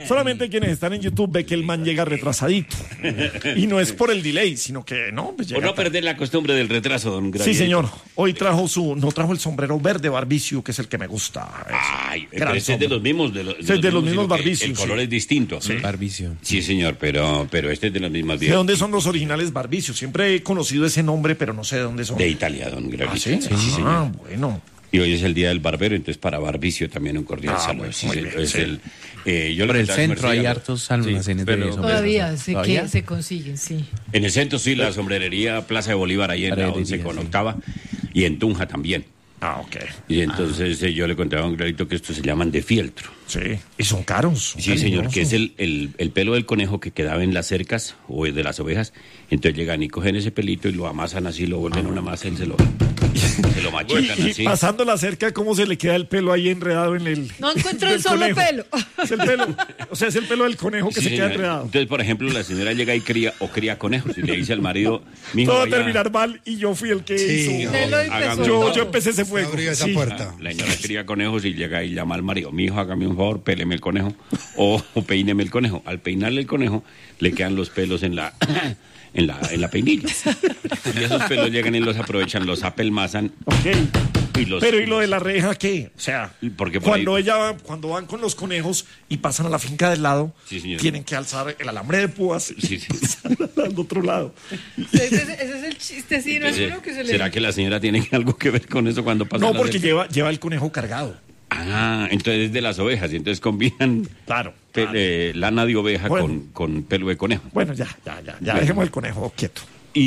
Solamente quienes están en YouTube ve que el man llega retrasadito. Y no es por el delay, sino que no, pues Por no perder la costumbre del retraso, don Gravier. Sí, señor. Hoy no trajo el sombrero verde Barbicio, que es el que me gusta. Ay, pero ese es de los mismos. De los mismos Barbicios. El color es distinto. Sí. Barbicio. Sí, señor, pero este es de las mismas. ¿De dónde son los originales Barbicios? Siempre he conocido ese nombre, pero no sé de dónde son. De Italia, don Gravier. ¿Ah, sí? Señor. Bueno. Y hoy es el día del barbero, entonces para Barbicio también un cordial saludo. Bueno, Sí, muy bien, entonces sí. Por el centro hay hartos almacenes de sombreros. Todavía se consiguen, sí. En el centro sí, la sombrerería Plaza de Bolívar, ahí en la 11 con octava, y en Tunja también. Ok. Y entonces yo le contaba a un clarito que estos se llaman de fieltro. Sí, y son caros. Sí, señor, que es el pelo del conejo que quedaba en las cercas o de las ovejas. Entonces llegan y cogen ese pelito y lo amasan así, lo vuelven una masa y se lo machacan así. Y pasando la cerca, ¿cómo se le queda el pelo ahí enredado en el... No encuentro el solo conejo? pelo. Es el pelo, o sea, es el pelo del conejo que Sí, se queda señor. enredado. Entonces, por ejemplo, la señora llega y cría conejos y le dice al marido, mijo, Todo va a vaya, terminar mal y yo fui el que hizo. Él lo hágame empezó. un favor. Yo empecé ese fuego. Abrió esa Sí. puerta. La señora cría conejos y llega y llama al marido, mijo, hágame un favor, péleme el conejo o peíneme el conejo. Al peinarle el conejo, le quedan los pelos en la peinilla. Y esos pelos llegan y los aprovechan, los apelmazan. Ok. Y los, Pero ¿y lo de la reja qué? O sea, Porque por cuando van con los conejos y pasan a la finca del lado, Sí, señor. tienen que alzar el alambre de púas Sí, sí. al otro lado. Ese es el chiste, sí, no es uno que se le... ¿Será que la señora tiene algo que ver con eso cuando pasa? No, la porque cerca? lleva el conejo cargado. Ah, entonces es de las ovejas, y entonces combinan Claro. lana de oveja Bueno. con pelo de conejo. Bueno, ya, dejemos el conejo quieto.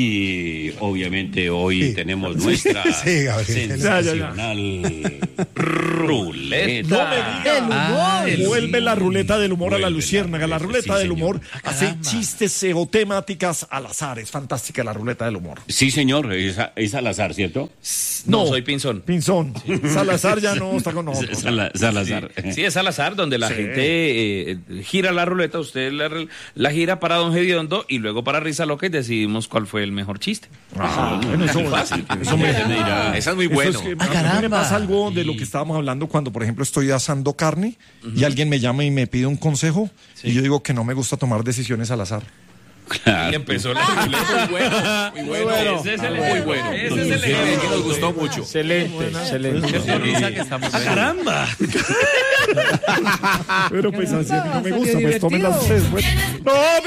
Y obviamente hoy Sí. tenemos nuestra Sí, Gabriel. sensacional ruleta. No me diga. El humor. Vuelve la ruleta del humor a la Vuelve luciérnaga. La la ruleta sí, del señor. humor hace chistes o temáticas al azar. Es fantástica la ruleta del humor. Sí, señor, es al azar, ¿cierto? No, soy Pinzón. Pinzón. Salazar ya no está con nosotros. Salazar. Sí, es al azar, donde la Sí. gente gira la ruleta, usted la gira para Don Gediondo y luego para Risa Loca y decidimos cuál fue el mejor chiste. Bueno, eso fácil. Eso me Esa es muy bueno. a mí me pasa algo de lo que estábamos hablando cuando, por ejemplo, estoy asando carne y alguien me llama y me pide un consejo y yo digo que no me gusta tomar decisiones al azar. Y empezó la ruleta. Muy bueno. Ese es el muy bueno. Ese es el que nos gustó mucho. Excelente. ¡Caramba! Pero pues así a mí no me Salió gusta, pues tomen las divertido. ustedes. Bueno. No, hombre,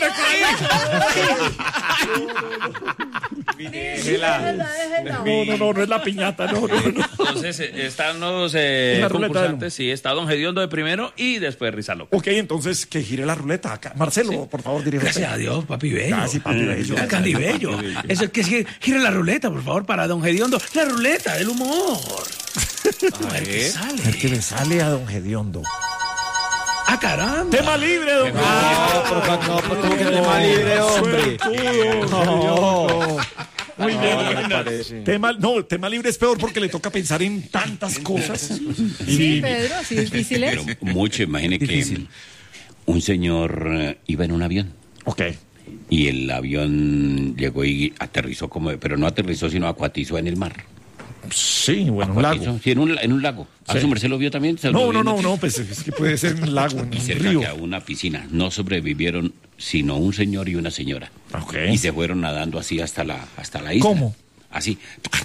Déjela. no es la piñata, no. Entonces están los La ruleta del humor. concursantes. Sí, está Don Gediondo de primero y después Risa Loca. Ok, entonces que gire la ruleta acá. Marcelo, por favor, dirige. Gracias a Dios, papi bello. Gracias, papi bello. Ah, Candy bello. Eso es que gire la ruleta, por favor, para Don Gediondo. La ruleta del humor. A ver qué sale. El que le sale a don Gediondo. ¡Ah, caramba! Tema libre, don ¿Cómo que tema libre, hombre? Suertudo. Muy bien. me parece. Tema libre es peor porque le toca pensar en tantas cosas. Sí, Pedro, así difícil Pero es. mucho, imagine que un señor iba en un avión. Ok. Y el avión llegó y aterrizó pero no aterrizó, sino acuatizó en el mar. Sí, bueno, un Acuatizó, lago. sí, en un lago. ¿A Sí. su merced lo vio también? ¿Se lo vio? No, pues es que puede ser un lago, en Y un cerca río. que a una piscina. No sobrevivieron sino un señor y una señora. Ok. Y se fueron nadando así hasta la isla. ¿Cómo? Así.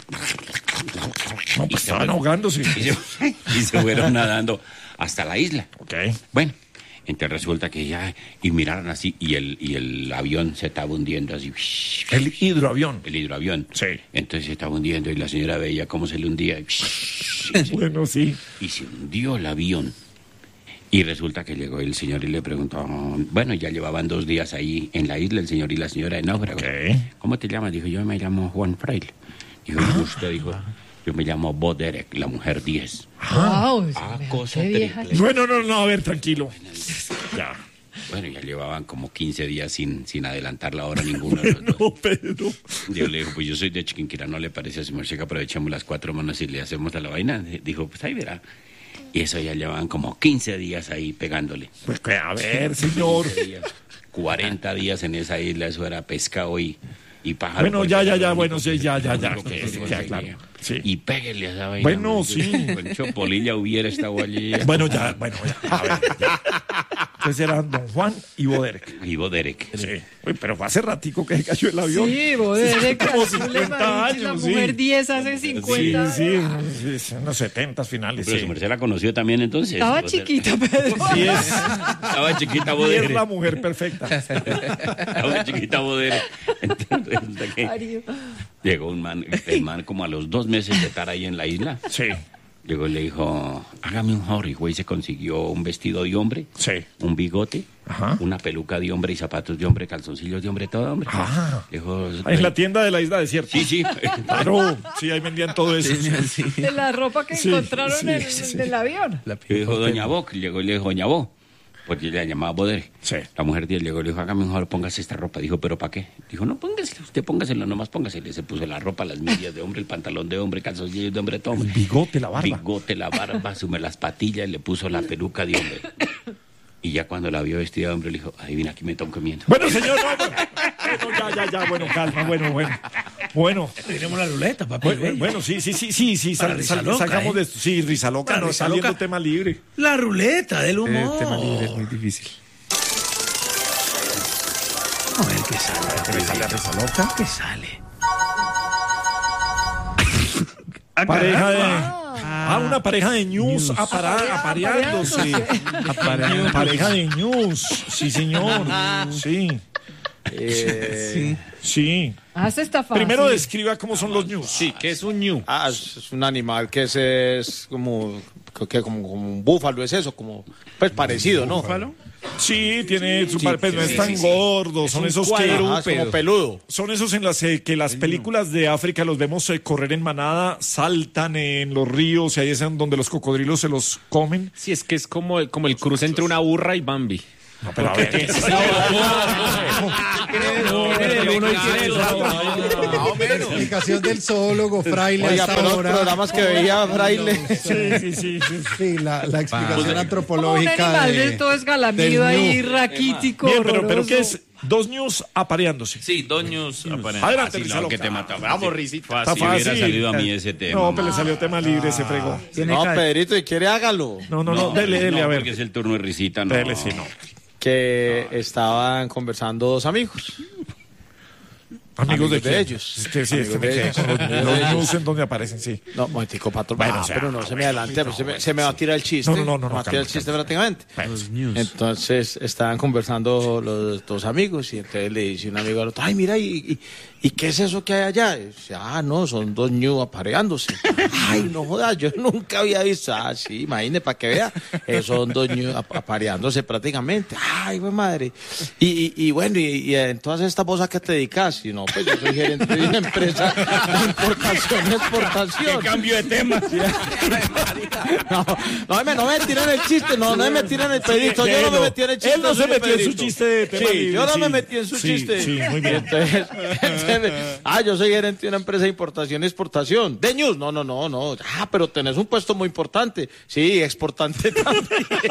No, pues estaban ahogándose. Y se fueron nadando hasta la isla. Ok. Bueno, entonces resulta que ya, y miraron así, y el avión se estaba hundiendo así. El hidroavión. El hidroavión. Sí. Entonces se estaba hundiendo y la señora veía cómo se le hundía. Bueno, sí. Y se hundió el avión. Y resulta que llegó el señor y le preguntó, bueno, ya llevaban 2 días ahí en la isla, el señor y la señora de náufrago. Ok. ¿Cómo te llamas? Dijo, yo me llamo Juan Fraile. Dijo, ¿y usted? Dijo, yo me llamo Bo Derek, la mujer 10. Wow, cosa qué vieja. triple. No, a ver, tranquilo. Ya. Bueno, ya llevaban como 15 días sin adelantar la hora ninguno de los dos. No, Pedro. Yo le dijo, pues yo soy de Chiquinquirá, ¿no le parece a su merced que aprovechemos las 4 manos y le hacemos a la vaina? Dijo, pues ahí verá. Y eso ya llevaban como 15 días ahí pegándole. Pues que, a ver, señor. 40 días en esa isla, eso era pescado y y pájaro. Bueno, porque ya, era lo bueno, único sí, que- ya, lo único que sí, se queda conseguía. claro. Sí. Y péguele a esa vaina. Bueno, man. sí. Pancho Polilla hubiera estado allí. Bueno, ya. A ver, ya. Entonces eran Don Juan y Boderek. Vivo Derek. Sí. Uy, pero fue hace ratico que se cayó el avión. Sí, Bodere, Como calcule, 50 marica, la años, mujer sí. 10 hace 50. Sí, unos 70 finales. Pero Sí. su merced la conoció también entonces. Estaba O sea, chiquita, Pedro. Sí es. Estaba chiquita Y es Bodere. la mujer perfecta. Estaba chiquita Bodere. Entonces resulta que Mario. llegó un man, el man como a los 2 meses de estar ahí en la isla. Sí, Llegó y le dijo, hágame un favor, y güey se consiguió un vestido de hombre, sí. un bigote, Ajá. una peluca de hombre y zapatos de hombre, calzoncillos de hombre, todo hombre. Ah. Dijo, En la tienda de la isla desierta. sí, sí. Claro, sí, ahí vendían todo eso. De la ropa que Sí, encontraron sí, en sí. el avión. Y dijo Doña Boc, llegó y le dijo Doña Bo, porque le llamaba Bodere. Sí. La mujer de él llegó y le dijo, hágame un favor, póngase esta ropa. Dijo, ¿pero para qué? Dijo, no, póngaselo, usted póngaselo, nomás póngaselo. Se puso la ropa, las medias de hombre, el pantalón de hombre, calzoncillos de hombre, todo. El bigote, la barba. Bigote, la barba, sume las patillas, le puso la peluca de hombre. Y ya cuando la vio vestida de hombre, le dijo, adivina, aquí me están comiendo. Bueno, señor, no, ya, bueno, calma, bueno. Tenemos la ruleta, papi. Bueno, sí, Para risa loca, salgamos ¿eh? de esto. Sí, risa loca, Para no, risa saliendo loca. tema libre. La ruleta del humor. Tema libre es muy difícil. A ver qué sale. Risa loca. ¿Qué sale? Pareja de... una pareja de news apareándose. Pareja de news. Sí, señor. Sí. Sí. Ah, se está fácil. Primero describa cómo son los news. Sí, ¿qué es un ñu? Es un animal que es como un búfalo, es eso, como pues parecido, ¿no? ¿Búfalo? Sí, tiene su pues no es tan gordo, son esos que Ajá, es como peludo. son esos en las que las películas de África los vemos correr en manada, saltan en los ríos y ahí es donde los cocodrilos se los comen. Sí, es que es como el cruce entre una burra y Bambi. No, pero a ver, La explicación del zoólogo Fraile Oiga, hasta pero los ahora. programas que veía Fraile. sí. Sí, la explicación Como un antropológica animal de... de todo esgalamido del ahí, ñu. raquítico. Bien, pero horroroso. ¿qué es? Dos news apareándose. Sí, doños. Adelante, Fácil, Risa no, loca. que te mataba. Vamos, risita. Está Si hubiera fácil. salido a mí ese tema. No, pero le salió tema libre, se fregó. No, Pedrito, y quiere hágalo. No, dele, no, a ver. porque es el turno de risita, no. Dele, sí, no. Que estaban conversando dos amigos. Amigos de de quién? ellos. Sí, es que Amigos me de quedé ellos. con los news en donde aparecen, sí. No, momentico, patrón. Bueno, Ah, o sea, pero no se me adelante, pues se me va a tirar el chiste. No, Me va a tirar el calma, chiste prácticamente. Entonces estaban conversando los dos amigos y entonces le dice un amigo al otro, ay, mira, ¿y qué es eso que hay allá? Y dice, no, son dos ñu apareándose. Ay, no jodas, yo nunca había visto. Ah, sí, imagínese para que vea. Son dos ñu apareándose prácticamente. Ay, güey, madre. Y bueno, y en todas estas cosas que te dedicas, y no, pues yo soy gerente de una empresa de importación y exportación. Cambio de tema. No me tiran el chiste, no me tiran el pedito. Yo no me metí en el chiste. Él no se suyo, metió en su Pedrito. chiste de tema Sí, libre, yo no sí. me metí en su Sí, chiste. sí, muy bien. Entonces, yo soy gerente de una empresa de importación y exportación. De news, no. pero tenés un puesto muy importante. Sí, exportante también.